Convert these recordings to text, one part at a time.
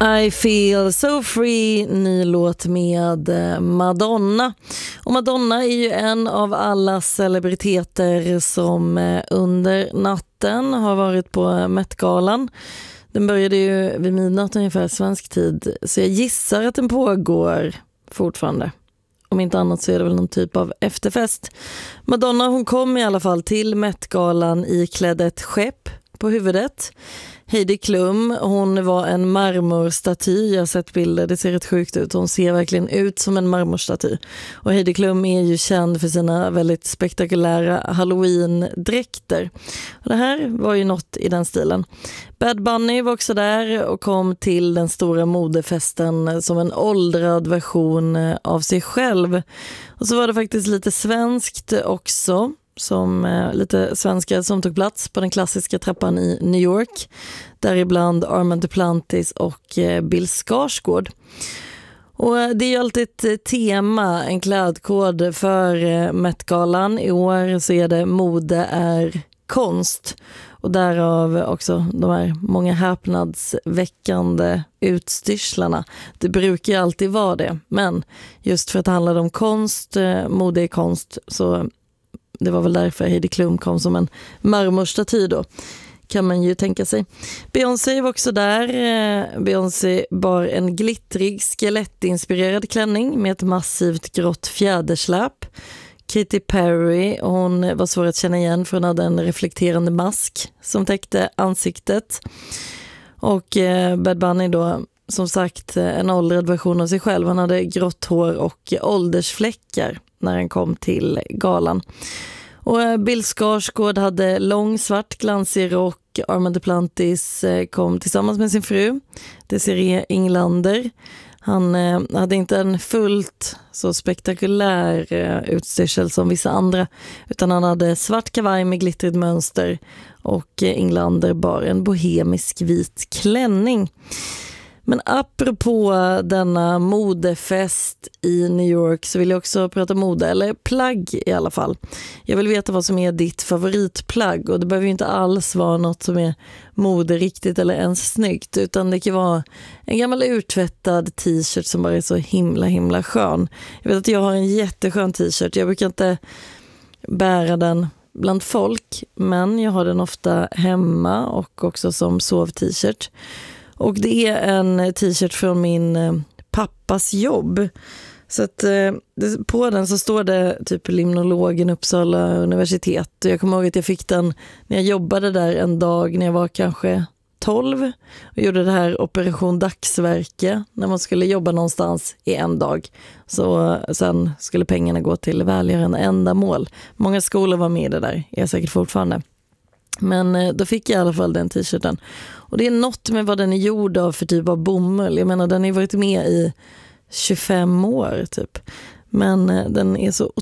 I feel so free, ny låt med Madonna. Och Madonna är ju en av alla celebriteter som under natten har varit på Met-galan. Den började ju vid midnatt ungefär svensk tid, så jag gissar att den pågår fortfarande. Om inte annat så är det väl någon typ av efterfest. Madonna, hon kom i alla fall till Met-galan i klädd ett skepp på huvudet. Heidi Klum, hon var en marmorstaty. Jag har sett bilder, det ser rätt sjukt ut. Hon ser verkligen ut som en marmorstaty. Och Heidi Klum är ju känd för sina väldigt spektakulära Halloween-dräkter. Och det här var ju något i den stilen. Bad Bunny var också där och kom till den stora modefesten som en åldrad version av sig själv. Och så var det faktiskt lite svenskt också, som lite svenskar som tog plats på den klassiska trappan i New York, däribland Armand Duplantis och Bill Skarsgård. Och det är ju alltid ett tema, en klädkod för Met-galan. I år så är det mode är konst, och därav också de här många häpnadsväckande utstyrslarna. Det brukar ju alltid vara det, men just för att det handlar om konst, mode är konst, så det var väl därför Heidi Klum kom som en marmorstaty då, kan man ju tänka sig. Beyoncé var också där. Beyoncé bar en glittrig skelettinspirerad klänning med ett massivt grått fjädersläp. Katy Perry, hon var svår att känna igen för hon hade en reflekterande mask som täckte ansiktet. Och Bad Bunny då, som sagt, en åldrad version av sig själv. Han hade grått hår och åldersfläckar när han kom till galan. Och Bill Skarsgård hade lång svart glansig rock. Armand Duplantis kom tillsammans med sin fru, Desiree Inglander. Han hade inte en fullt så spektakulär utstyrsel som vissa andra, utan han hade svart kavaj med glittrigt mönster och Inglander bar en bohemisk vit klänning. Men apropå denna modefest i New York så vill jag också prata mode, eller plagg i alla fall. Jag vill veta vad som är ditt favoritplagg, och det behöver ju inte alls vara något som är moderiktigt eller ens snyggt, utan det kan vara en gammal urtvättad t-shirt som bara är så himla skön. Jag vet att jag har en jätteskön t-shirt, jag brukar inte bära den bland folk, men jag har den ofta hemma och också som sov-t-shirt. Och det är en t-shirt från min pappas jobb. Så att på den så står det typ limnologen Uppsala universitet. Och jag kommer ihåg att jag fick den när jag jobbade där en dag när jag var kanske 12. Och gjorde det här operation dagsverke när man skulle jobba någonstans i en dag. Så sen skulle pengarna gå till välgörande ändamål. Många skolor var med i det där, är säkert fortfarande. Men då fick jag i alla fall den t-shirten. Och det är något med vad den är gjord av för typ av bomull. Jag menar, den har varit med i 25 år typ. Men den är så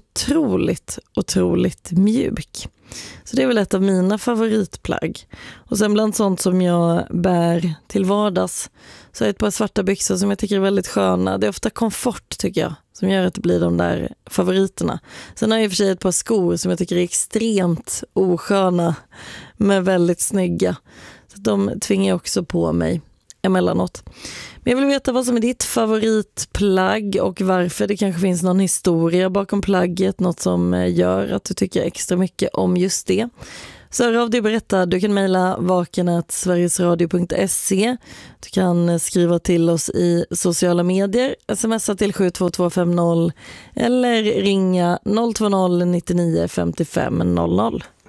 otroligt mjuk. Så det är väl ett av mina favoritplagg. Och sen bland sånt som jag bär till vardags så är det ett par svarta byxor som jag tycker är väldigt sköna. Det är ofta komfort tycker jag som gör att det blir de där favoriterna. Sen har jag i och för sig ett par skor som jag tycker är extremt osköna men väldigt snygga. Så de tvingar jag också på mig emellanåt. Men jag vill veta vad som är ditt favoritplagg och varför. Det kanske finns någon historia bakom plagget, något som gör att du tycker extra mycket om just det. Så hör av dig och berätta. Du kan mejla vaken@sverigesradio.se. Du kan skriva till oss i sociala medier, smsa till 72250 eller ringa 020 99 55 00.